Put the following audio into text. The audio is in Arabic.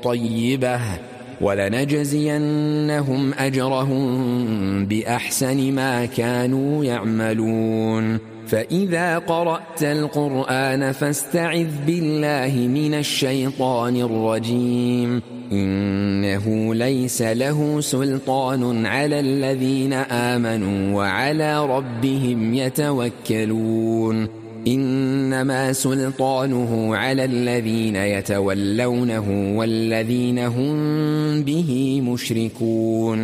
طيبة ولنجزينهم أجرهم بأحسن ما كانوا يعملون. فإذا قرأت القرآن فاستعذ بالله من الشيطان الرجيم. إنه ليس له سلطان على الذين آمنوا وعلى ربهم يتوكلون. إنما سلطانه على الذين يتولونه والذين هم به مشركون.